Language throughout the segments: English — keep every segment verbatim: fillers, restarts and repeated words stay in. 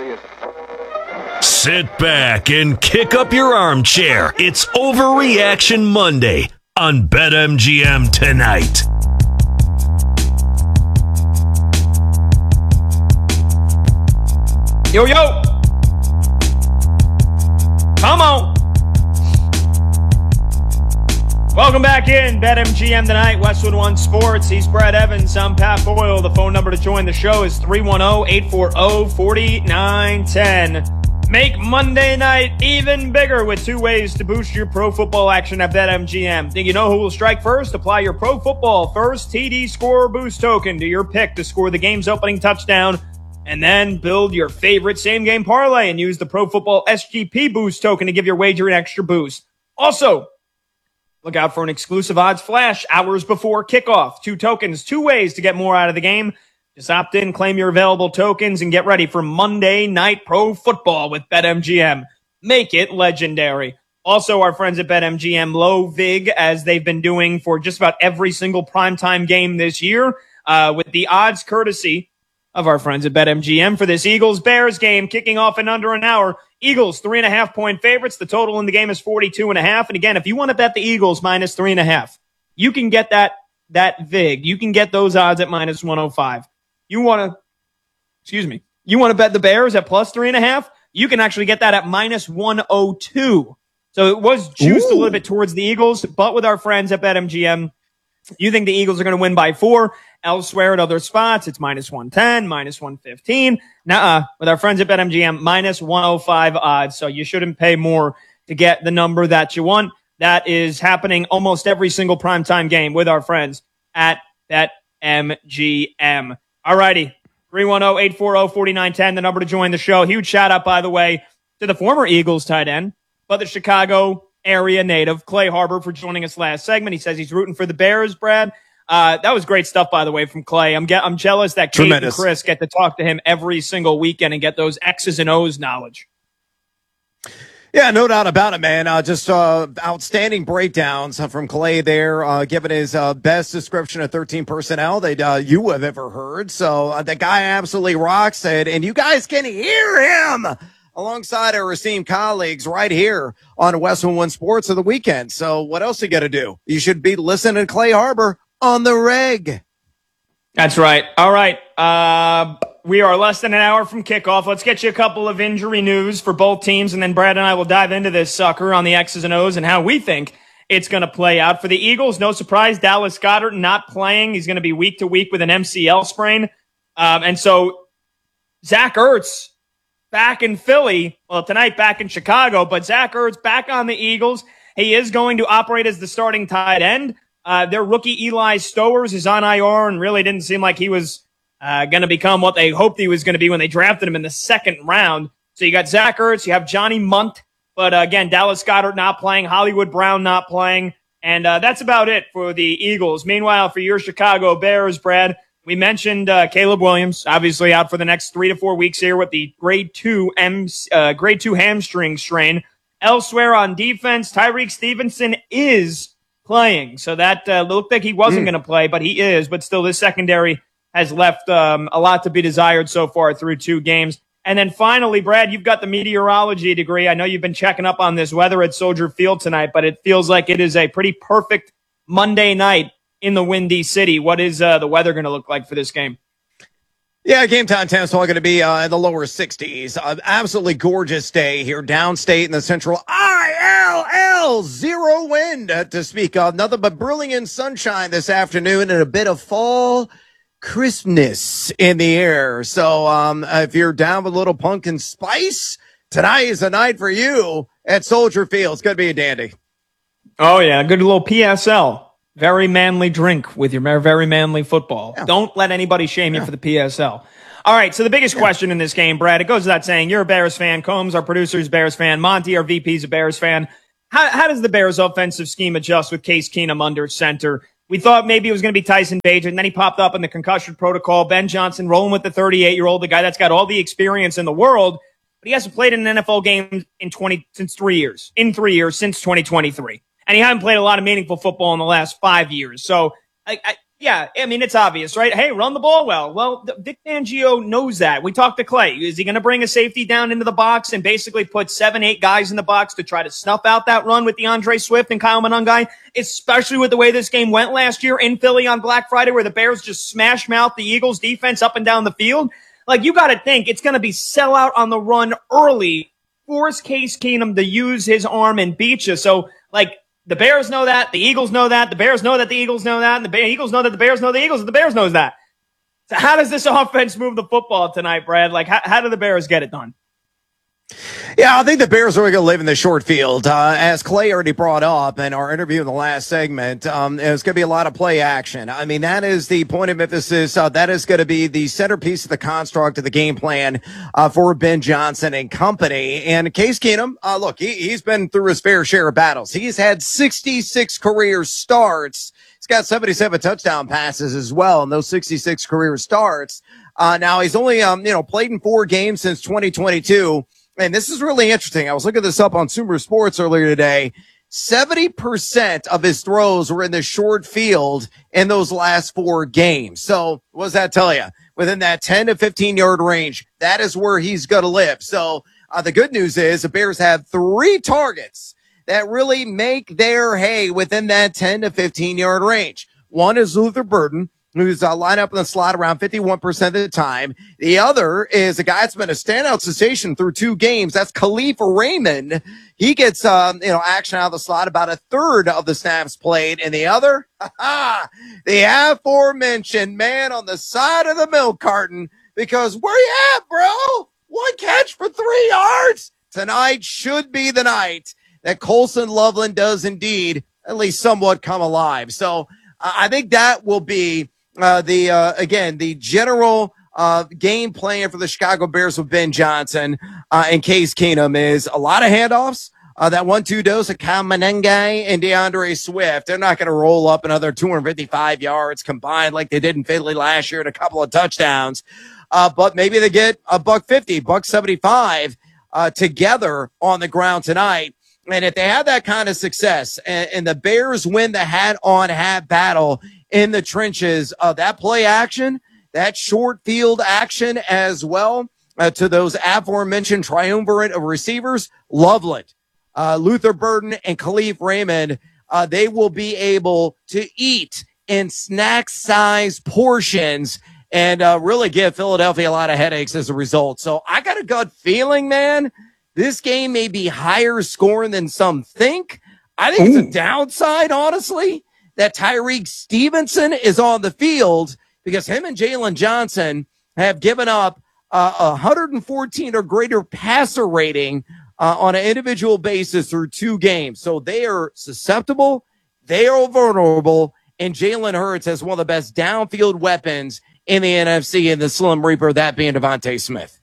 Sit back and kick up your armchair. It's Overreaction Monday on BetMGM tonight. Yo, yo. Come on. Welcome back in BetMGM tonight, Westwood One Sports. He's Brad Evans. I'm Pat Boyle. The phone number to join the show is three one zero, eight four zero, four nine one zero. Make Monday night even bigger with two ways to boost your pro football action at BetMGM. Think you know who will strike first? Apply your Pro Football First T D Score Boost token to your pick to score the game's opening touchdown, and then build your favorite same-game parlay and use the Pro Football S G P Boost token to give your wager an extra boost. Also, look out for an exclusive odds flash hours before kickoff. Two tokens, two ways to get more out of the game. Just opt in, claim your available tokens, and get ready for Monday Night Pro Football with BetMGM. Make it legendary. Also, our friends at BetMGM low vig, as they've been doing for just about every single primetime game this year, uh, with the odds courtesy of our friends at BetMGM for this Eagles-Bears game kicking off in under an hour. Eagles, three and a half point favorites. The total in the game is forty-two and a half. And again, if you want to bet the Eagles minus three and a half, you can get that, that vig. You can get those odds at minus one oh five. You want to, excuse me, you want to bet the Bears at plus three and a half? You can actually get that at minus one oh two. So it was juiced Ooh. a little bit towards the Eagles, but with our friends at BetMGM, you think the Eagles are going to win by four. Elsewhere at other spots, it's minus one ten, minus one fifteen. Nuh-uh. With our friends at BetMGM, minus one oh five odds. So you shouldn't pay more to get the number that you want. That is happening almost every single primetime game with our friends at BetMGM. All righty. three one zero, eight four zero, four nine one zero, the number to join the show. Huge shout out, by the way, to the former Eagles tight end, but the Chicago area native, Clay Harbor, for joining us last segment. He says he's rooting for the Bears, Brad. Uh, that was great stuff, by the way, from Clay. I'm get, I'm jealous that Kate Tremendous. and Chris get to talk to him every single weekend and get those X's and O's knowledge. Yeah, no doubt about it, man. Uh, just uh, outstanding breakdowns from Clay there, uh, giving his uh, best description of thirteen personnel that uh, you have ever heard. So uh, the guy absolutely rocks it, and you guys can hear him alongside our esteemed colleagues right here on Westwood One Sports of the weekend. So what else you got to do? You should be listening to Clay Harbor on the reg. That's right. All right. Uh, we are less than an hour from kickoff. Let's get you a couple of injury news for both teams, and then Brad and I will dive into this sucker on the X's and O's and how we think it's going to play out. For the Eagles, no surprise, Dallas Goedert not playing. He's going to be week to week with an M C L sprain. Um, and so Zach Ertz back in Philly, well, tonight back in Chicago, but Zach Ertz back on the Eagles. He is going to operate as the starting tight end. Uh, their rookie Eli Stowers is on I R and really didn't seem like he was uh, going to become what they hoped he was going to be when they drafted him in the second round. So you got Zach Ertz, you have Johnny Munt, but uh, again, Dallas Goedert not playing, Hollywood Brown not playing, and uh, that's about it for the Eagles. Meanwhile, for your Chicago Bears, Brad, we mentioned uh, Caleb Williams, obviously out for the next three to four weeks here with the grade two M, uh, grade two hamstring strain. Elsewhere on defense, Tyreek Stevenson is playing. So that uh, looked like he wasn't mm. going to play, but he is. But still, this secondary has left um, a lot to be desired so far through two games. And then finally, Brad, you've got the meteorology degree. I know you've been checking up on this weather at Soldier Field tonight, but it feels like it is a pretty perfect Monday night in the Windy City. What is uh, the weather going to look like for this game? Yeah, game time temps are going to be uh, in the lower sixties. Uh, absolutely gorgeous day here downstate in the central I L L. Zero wind uh, to speak of. Nothing but brilliant sunshine this afternoon and a bit of fall crispness in the air. So um, if you're down with a little pumpkin spice, tonight is the night for you at Soldier Field. It's going to be a dandy. Oh, yeah. Good little P S L. Very manly drink with your very manly football. Yeah. Don't let anybody shame you yeah. for the P S L. All right, so the biggest yeah. question in this game, Brad, it goes without saying, you're a Bears fan. Combs, our producer, is a Bears fan. Monty, our V P, is a Bears fan. How, how does the Bears offensive scheme adjust with Case Keenum under center? We thought maybe it was going to be Tyson Bagent, and then he popped up in the concussion protocol. Ben Johnson rolling with the thirty-eight-year-old, the guy that's got all the experience in the world, but he hasn't played in an N F L game in twenty since three years, in three years since twenty twenty-three. And he hasn't played a lot of meaningful football in the last five years. So I, I, Yeah, I mean, it's obvious, right? Hey, run the ball well. Well, Vic Fangio knows that. We talked to Clay. Is he going to bring a safety down into the box and basically put seven, eight guys in the box to try to snuff out that run with DeAndre Swift and Kyle Monangai, especially with the way this game went last year in Philly on Black Friday where the Bears just smash mouth the Eagles defense up and down the field? Like, you got to think it's going to be sellout on the run early, force Case Keenum to use his arm and beat you. So, like, the Bears know that. The Eagles know that. The Bears know that the Eagles know that. And the Eagles know that the Bears know the Eagles. And the Bears knows that. So how does this offense move the football tonight, Brad? Like, how, how do the Bears get it done? Yeah, I think the Bears are going to live in the short field. Uh, as Clay already brought up in our interview in the last segment, um, there's going to be a lot of play action. I mean, that is the point of emphasis. Uh, that is going to be the centerpiece of the construct of the game plan uh, for Ben Johnson and company. And Case Keenum, uh, look, he, he's been through his fair share of battles. He's had sixty-six career starts. He's got seventy-seven touchdown passes as well in those sixty-six career starts. Uh, now, he's only, um, you know, played in four games since twenty twenty-two. And this is really interesting. I was looking this up on Sumer Sports earlier today. seventy percent of his throws were in the short field in those last four games. So what does that tell you? Within that ten to fifteen yard range, that is where he's going to live. So uh, the good news is the Bears have three targets that really make their hay within that ten to fifteen yard range. One is Luther Burden, who's uh, lined up in the slot around fifty-one percent of the time. The other is a guy that's been a standout sensation through two games. That's Khalif Raymond. He gets, um, you know, action out of the slot about a third of the snaps played. And the other, the aforementioned man on the side of the milk carton, because where you at, bro? One catch for three yards. Tonight should be the night that Colson Loveland does indeed at least somewhat come alive. So uh, I think that will be Uh, the, uh, again, the general, uh, game plan for the Chicago Bears with Ben Johnson, uh, and Case Keenum is a lot of handoffs. Uh, that one, two dose of Kyle Monangai and DeAndre Swift. They're not going to roll up another two hundred fifty-five yards combined like they did in Philly last year and a couple of touchdowns. Uh, but maybe they get a buck fifty, buck seventy-five, uh, together on the ground tonight. And if they have that kind of success and, and the Bears win the hat on hat battle in the trenches, of uh, that play action, that short field action as well, uh, to those aforementioned triumvirate of receivers, Loveland, uh, Luther Burden, and Khalif Raymond, uh, they will be able to eat in snack-sized portions and uh, really give Philadelphia a lot of headaches as a result. So I got a gut feeling, man, this game may be higher scoring than some think. I think Ooh. It's a downside, honestly, that Tyreek Stevenson is on the field because him and Jalen Johnson have given up uh, a one hundred fourteen or greater passer rating uh, on an individual basis through two games. So they are susceptible, they are vulnerable, and Jalen Hurts has one of the best downfield weapons in the N F C in the Slim Reaper, that being Devontae Smith.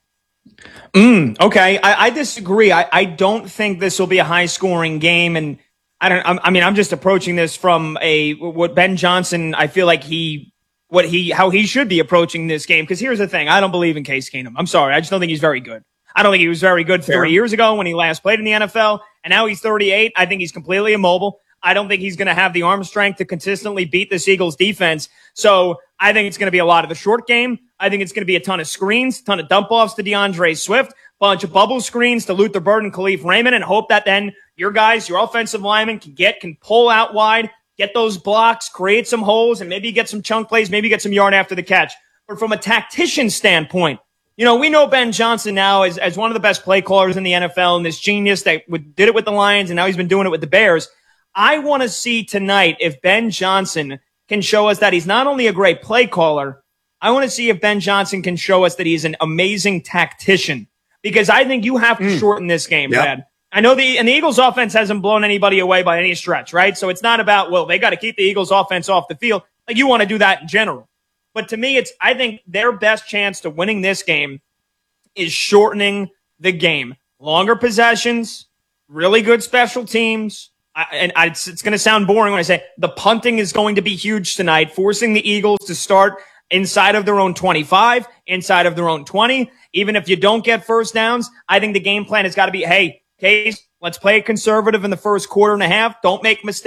Mm, okay, I, I disagree. I, I don't think this will be a high-scoring game, and I don't. I mean, I'm just approaching this from a what Ben Johnson. I feel like he, what he, how he should be approaching this game. Because here's the thing: I don't believe in Case Keenum. I'm sorry, I just don't think he's very good. I don't think he was very good Fair. three years ago when he last played in the N F L, and now he's thirty-eight. I think he's completely immobile. I don't think he's going to have the arm strength to consistently beat this Eagles defense. So I think it's going to be a lot of the short game. I think it's going to be a ton of screens, ton of dump offs to DeAndre Swift, bunch of bubble screens to Luther Burden, Khalif Raymond, and hope that then your guys, your offensive linemen can get, can pull out wide, get those blocks, create some holes, and maybe get some chunk plays, maybe get some yard after the catch. But from a tactician standpoint, you know, we know Ben Johnson now as, as one of the best play callers in the N F L and this genius that would, did it with the Lions and now he's been doing it with the Bears. I want to see tonight if Ben Johnson can show us that he's not only a great play caller, I want to see if Ben Johnson can show us that he's an amazing tactician. Because I think you have to mm. shorten this game, yep. Brad. I know the and the Eagles offense hasn't blown anybody away by any stretch, right? So it's not about, well, they got to keep the Eagles offense off the field. Like, you want to do that in general. But to me, it's I think their best chance to winning this game is shortening the game. Longer possessions, really good special teams. I, and I, it's, it's going to sound boring when I say the punting is going to be huge tonight, forcing the Eagles to start inside of their own twenty-five, inside of their own twenty. Even if you don't get first downs, I think the game plan has got to be, hey, Case, let's play it conservative in the first quarter and a half. Don't make mistakes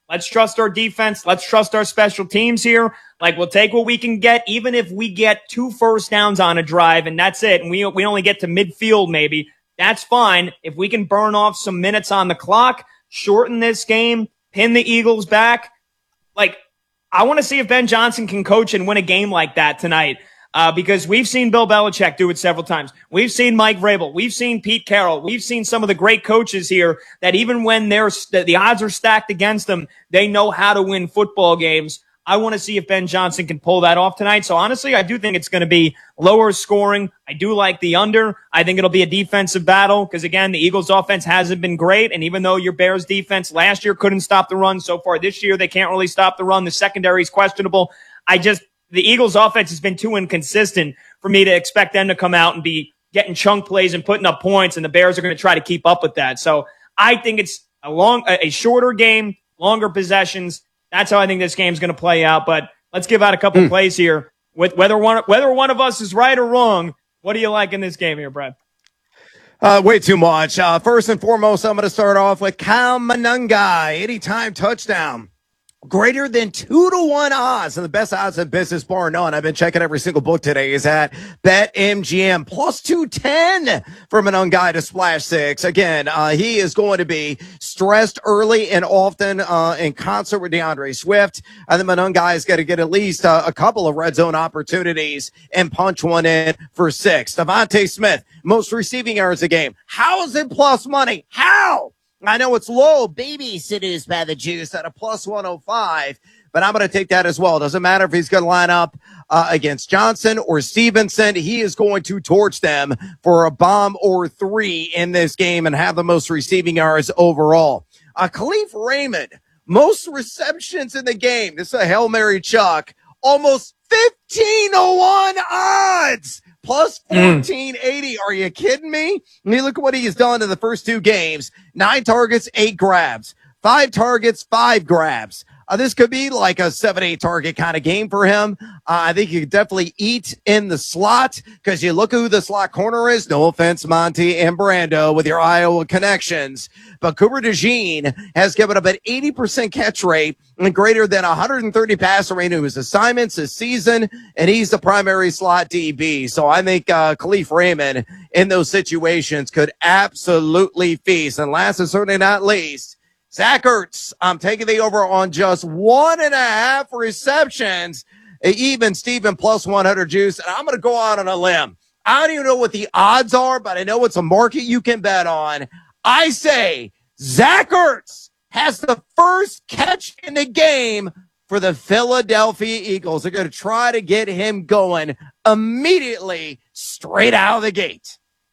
Let's trust our defense. Let's trust our special teams here. Like, we'll take what we can get, even if we get two first downs on a drive and that's it. And we, we only get to midfield maybe. That's fine. If we can burn off some minutes on the clock, shorten this game, pin the Eagles back. Like, I want to see if Ben Johnson can coach and win a game like that tonight. Uh, because we've seen Bill Belichick do it several times. We've seen Mike Vrabel. We've seen Pete Carroll. We've seen some of the great coaches here that even when they're, the odds are stacked against them, they know how to win football games. I want to see if Ben Johnson can pull that off tonight. So honestly, I do think it's going to be lower scoring. I do like the under. I think it'll be a defensive battle because, again, the Eagles' offense hasn't been great. And even though your Bears' defense last year couldn't stop the run, so far this year they can't really stop the run. The secondary is questionable. I just The Eagles' offense has been too inconsistent for me to expect them to come out and be getting chunk plays and putting up points, and the Bears are going to try to keep up with that. So I think it's a long, a shorter game, longer possessions. That's how I think this game's going to play out. But let's give out a couple mm. plays here. With whether one whether one of us is right or wrong, what do you like in this game here, Brad? Uh, way too much. Uh, first and foremost, I'm going to start off with Kyle Monangai, anytime touchdown. Greater than two to one odds, and the best odds in business, bar none. I've been checking every single book today. Is at BetMGM plus two ten for Monangai to splash six. Again, uh, he is going to be stressed early and often uh, in concert with DeAndre Swift. I think Monangai is going to get at least uh, a couple of red zone opportunities and punch one in for six. Devontae Smith, most receiving yards a game. How is it plus money? How? I know it's low, babysitters by the juice at a plus one oh five, but I'm going to take that as well. Doesn't matter if he's going to line up uh, against Johnson or Stevenson. He is going to torch them for a bomb or three in this game and have the most receiving yards overall. Uh, Khalif Raymond, most receptions in the game. This is a Hail Mary Chuck. Almost fifteen to one odds. Plus fourteen eighty. Mm. Are you kidding me? I mean, look at what he has done in the first two games. Nine targets, eight grabs. Five targets, five grabs. Uh, this could be like a seven, eight target kind of game for him. Uh, I think you could definitely eat in the slot because you look who the slot corner is. No offense, Monty and Brando with your Iowa connections. But Cooper DeJean has given up an eighty percent catch rate and greater than one hundred thirty passer rate to his assignments this season, and he's the primary slot D B. So I think uh, Khalif Raymond in those situations could absolutely feast. And last and certainly not least, Zach Ertz, I'm taking the over on just one and a half receptions, even Steven plus one hundred juice. And I'm going to go out on a limb. I don't even know what the odds are, but I know it's a market you can bet on. I say Zach Ertz has the first catch in the game for the Philadelphia Eagles. They're going to try to get him going immediately straight out of the gate.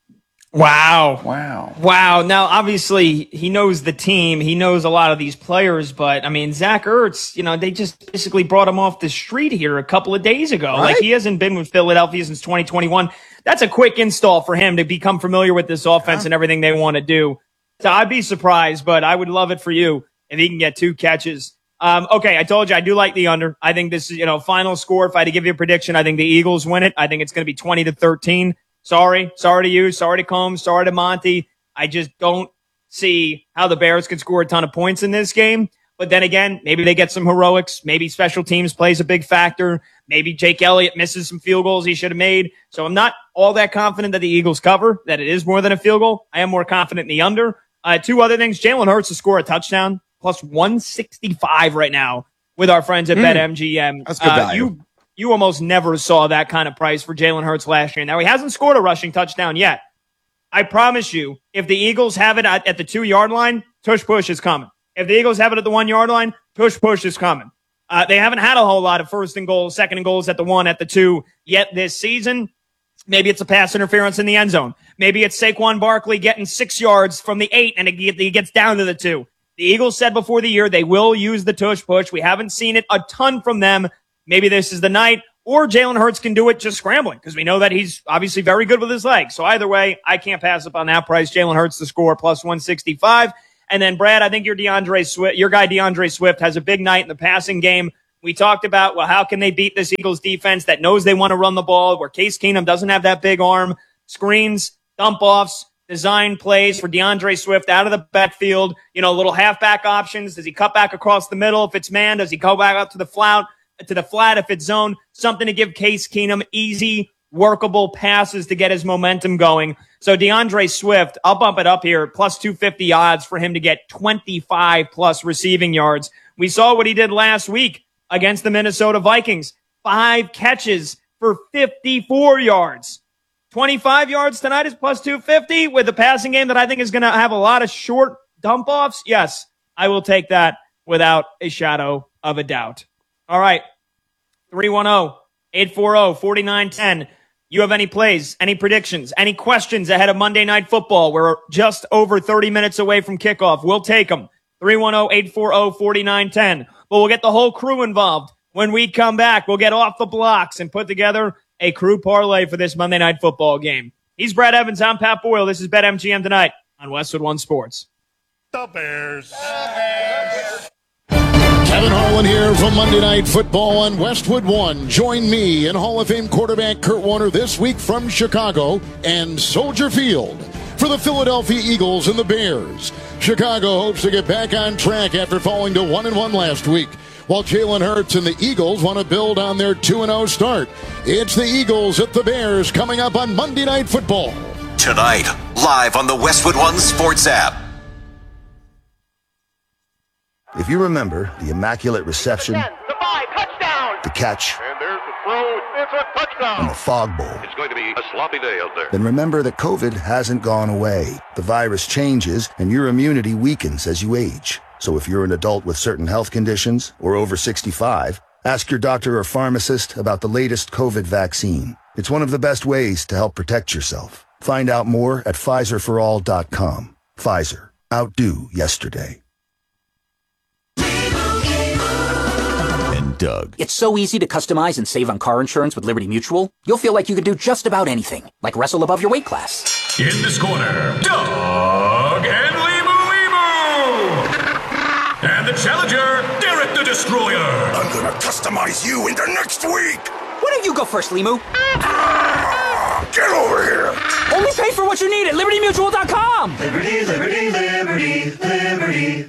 Wow. Wow. Wow. Now, obviously, he knows the team. He knows a lot of these players. But, I mean, Zach Ertz, you know, they just basically brought him off the street here a couple of days ago. Right? Like, he hasn't been with Philadelphia since twenty twenty-one. That's a quick install for him to become familiar with this offense yeah. and everything they want to do. So I'd be surprised, but I would love it for you if he can get two catches. Um, okay, I told you I do like the under. I think this is, you know, final score. If I had to give you a prediction, I think the Eagles win it. I think it's going to be twenty to thirteen. Sorry. Sorry to you. Sorry to Combs. Sorry to Monty. I just don't see how the Bears could score a ton of points in this game. But then again, maybe they get some heroics. Maybe special teams plays a big factor. Maybe Jake Elliott misses some field goals he should have made. So I'm not all that confident that the Eagles cover, that it is more than a field goal. I am more confident in the under. Uh, two other things. Jalen Hurts to score a touchdown, plus one sixty-five right now with our friends at mm, BetMGM. That's good value. Uh, you, you almost never saw that kind of price for Jalen Hurts last year. Now, he hasn't scored a rushing touchdown yet. I promise you, if the Eagles have it at, at the two-yard line, tush-push is coming. If the Eagles have it at the one-yard line, tush-push is coming. Uh, they haven't had a whole lot of first and goals, second and goals at the one, at the two yet this season. Maybe it's a pass interference in the end zone. Maybe it's Saquon Barkley getting six yards from the eight and he gets down to the two. The Eagles said before the year they will use the tush-push. We haven't seen it a ton from them. Maybe this is the night. Or Jalen Hurts can do it just scrambling because we know that he's obviously very good with his legs. So either way, I can't pass up on that price. Jalen Hurts to score plus one sixty-five. And then, Brad, I think your DeAndre Swift, your guy DeAndre Swift has a big night in the passing game. We talked about, well, how can they beat this Eagles defense that knows they want to run the ball, where Case Keenum doesn't have that big arm, screens, dump-offs. design plays for DeAndre Swift out of the backfield, you know, little halfback options. Does he cut back across the middle if it's man? Does he go back up to the flat, to the flat if it's zone? Something to give Case Keenum easy, workable passes to get his momentum going. So DeAndre Swift, I'll bump it up here, plus two fifty odds for him to get twenty-five plus receiving yards. We saw what he did last week against the Minnesota Vikings. Five catches for fifty-four yards. twenty-five yards tonight is plus two fifty with a passing game that I think is going to have a lot of short dump offs. Yes, I will take that without a shadow of a doubt. All right. three one zero, eight four zero, four nine one zero. You have any plays, any predictions, any questions ahead of Monday Night Football? We're just over thirty minutes away from kickoff. We'll take them. three one zero, eight four zero, four nine one zero. But we'll get the whole crew involved. When we come back, we'll get off the blocks and put together a crew parlay for this Monday Night Football game. He's Brad Evans. I'm Pat Boyle. This is BetMGM Tonight on Westwood One Sports. The Bears. The Bears. Kevin Harlan here from Monday Night Football on Westwood One. Join me and Hall of Fame quarterback Kurt Warner this week from Chicago and Soldier Field for the Philadelphia Eagles and the Bears. Chicago hopes to get back on track after falling to one and one last week, while Jalen Hurts and the Eagles want to build on their two and oh start. It's the Eagles at the Bears coming up on Monday Night Football. Tonight, live on the Westwood One Sports app. If you remember the immaculate reception, The five, touchdown! the catch, And there's the throw. It's a touchdown. and the fog bowl, It's going to be a sloppy day out there. then remember that COVID hasn't gone away. The virus changes, and your immunity weakens as you age. So if you're an adult with certain health conditions or over sixty-five, ask your doctor or pharmacist about the latest COVID vaccine. It's one of the best ways to help protect yourself. Find out more at Pfizer for all dot com. Pfizer. Outdo yesterday. And Doug. It's so easy to customize and save on car insurance with Liberty Mutual. You'll feel like you can do just about anything, like wrestle above your weight class. In this corner, Doug and Limu Limu. And the challenger, Derek the Destroyer. I'm gonna customize you into next week. Why don't you go first, Limu? Get over here. Only pay for what you need at Liberty Mutual dot com. Liberty, Liberty, Liberty, Liberty.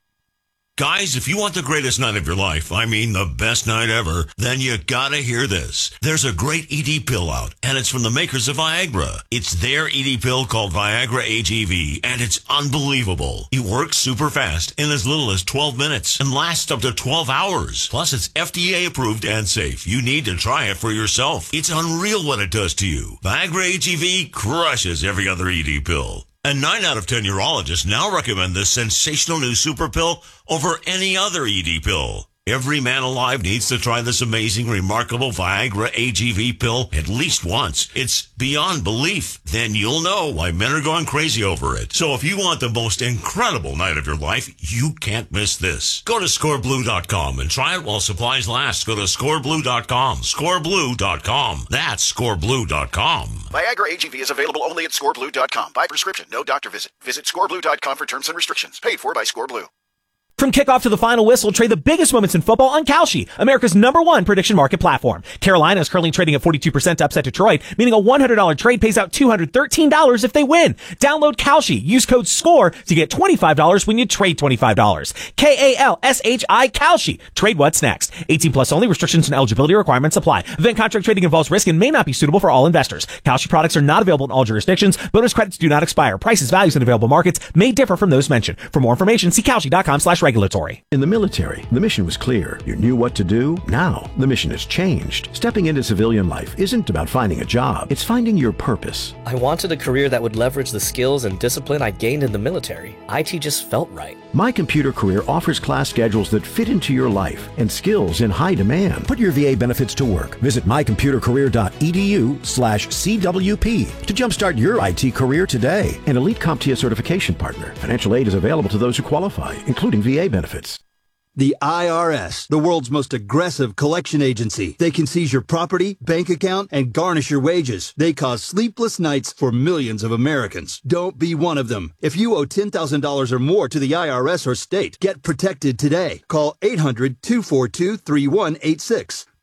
Guys, if you want the greatest night of your life, I mean the best night ever, then you gotta hear this. There's a great E D pill out, and it's from the makers of Viagra. It's their E D pill called Viagra A G V, and it's unbelievable. It works super fast in as little as twelve minutes and lasts up to twelve hours. Plus, it's F D A approved and safe. You need to try it for yourself. It's unreal what it does to you. Viagra A G V crushes every other E D pill. And nine out of ten urologists now recommend this sensational new super pill over any other E D pill. Every man alive needs to try this amazing, remarkable Viagra A G V pill at least once. It's beyond belief. Then you'll know why men are going crazy over it. So if you want the most incredible night of your life, you can't miss this. Go to score blue dot com and try it while supplies last. Go to score blue dot com. score blue dot com. That's score blue dot com. Viagra A G V is available only at score blue dot com. By prescription, no doctor visit. Visit score blue dot com for terms and restrictions. Paid for by ScoreBlue. From kickoff to the final whistle, trade the biggest moments in football on Kalshi, America's number one prediction market platform. Carolina is currently trading at forty-two percent to upset Detroit, meaning a one hundred dollars trade pays out two hundred thirteen dollars if they win. Download Kalshi. Use code SCORE to get twenty-five dollars when you trade twenty-five dollars. K A L S H I Kalshi. Trade what's next. eighteen plus only. Restrictions and eligibility requirements apply. Event contract trading involves risk and may not be suitable for all investors. Kalshi products are not available in all jurisdictions. Bonus credits do not expire. Prices, values, and available markets may differ from those mentioned. For more information, see Kalshi dot com slash regulatory. In the military, the mission was clear. You knew what to do. Now, the mission has changed. Stepping into civilian life isn't about finding a job. It's finding your purpose. I wanted a career that would leverage the skills and discipline I gained in the military. I T just felt right. My Computer Career offers class schedules that fit into your life and skills in high demand. Put your V A benefits to work. Visit my computer career dot e d u slash C W P to jumpstart your I T career today. An Elite CompTIA certification partner. Financial aid is available to those who qualify, including V A benefits. The I R S, the world's most aggressive collection agency. They can seize your property, bank account, and garnish your wages. They cause sleepless nights for millions of Americans. Don't be one of them. If you owe ten thousand dollars or more to the I R S or state, get protected today. Call eight hundred, two four two, three one eight six.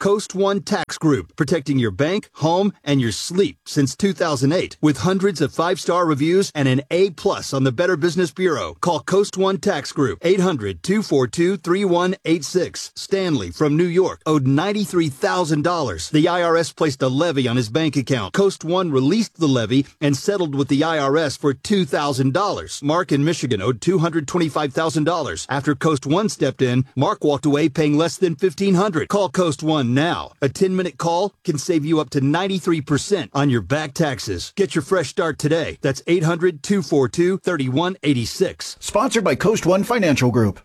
Coast One Tax Group, protecting your bank, home, and your sleep since two thousand eight. With hundreds of five-star reviews and an A plus on the Better Business Bureau. Call Coast One Tax Group, eight hundred, two four two, three one eight six. Stanley from New York owed ninety-three thousand dollars. The I R S placed a levy on his bank account. Coast One released the levy and settled with the I R S for two thousand dollars. Mark in Michigan owed two hundred twenty-five thousand dollars. After Coast One stepped in, Mark walked away paying less than fifteen hundred dollars. Call Coast One now. A ten-minute call can save you up to ninety-three percent on your back taxes. Get your fresh start today. That's eight hundred, two four two, three one eight six. Sponsored by Coast One Financial Group.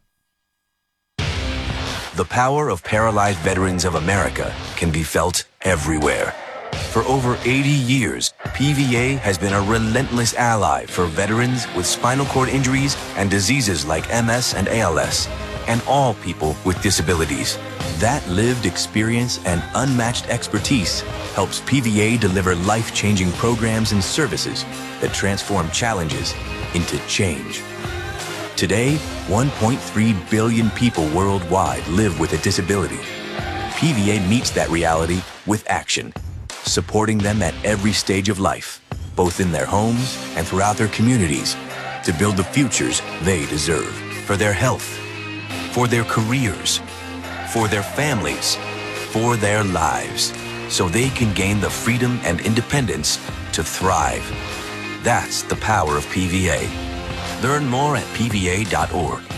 The power of Paralyzed Veterans of America can be felt everywhere. For over eighty years, P V A has been a relentless ally for veterans with spinal cord injuries and diseases like M S and A L S, and all people with disabilities. That lived experience and unmatched expertise helps P V A deliver life-changing programs and services that transform challenges into change. Today, one point three billion people worldwide live with a disability. P V A meets that reality with action, supporting them at every stage of life, both in their homes and throughout their communities, to build the futures they deserve for their health, for their careers, for their families, for their lives, so they can gain the freedom and independence to thrive. That's the power of P V A. Learn more at P V A dot org.